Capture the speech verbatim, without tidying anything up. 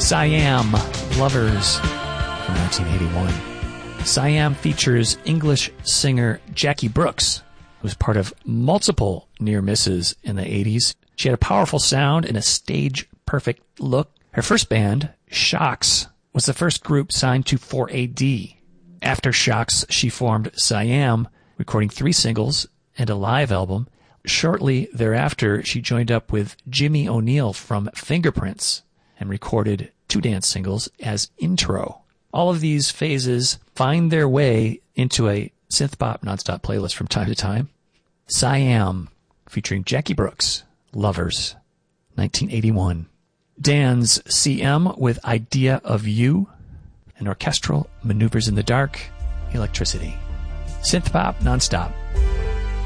Siam, Lovers from nineteen eighty-one. Siam features English singer Jackie Brooks, who was part of multiple near misses in the eighties. She had a powerful sound and a stage-perfect look. Her first band, Shocks, was the first group signed to four A D. After Shocks, she formed Siam, recording three singles and a live album. Shortly thereafter, she joined up with Jimmy O'Neill from Fingerprints and recorded two dance singles as Intro. All of these phases find their way into a synth-pop nonstop playlist from time to time. Siam, featuring Jackie Brooks, Lovers, nineteen eighty-one. Dan's C M with Idea of You, and orchestral Maneuvers in the Dark, Electricity. Synth-pop nonstop.